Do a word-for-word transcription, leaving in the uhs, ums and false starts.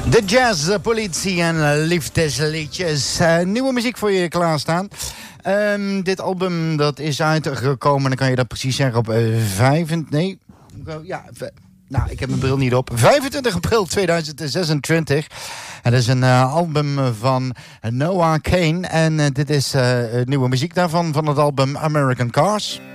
De jazz, de politie en liefdesliedjes. Uh, nieuwe muziek voor je klaarstaan. Um, dit album dat is uitgekomen, dan kan je dat precies zeggen, op uh, vijf... Nee, ja, nou, ik heb mijn bril niet op. vijfentwintig april tweeduizend zesentwintig. En dat is een uh, album van Noah Kahan. En uh, dit is uh, nieuwe muziek daarvan, van het album American Cars.